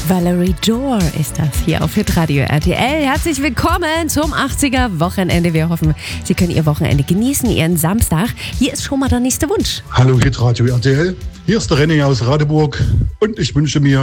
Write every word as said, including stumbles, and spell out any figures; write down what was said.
Valerie Jor ist das hier auf Hitradio R T L. Herzlich willkommen zum achtziger-Wochenende. Wir hoffen, Sie können Ihr Wochenende genießen, Ihren Samstag. Hier ist schon mal der nächste Wunsch. Hallo Hitradio R T L, hier ist der René aus Radeburg und ich wünsche mir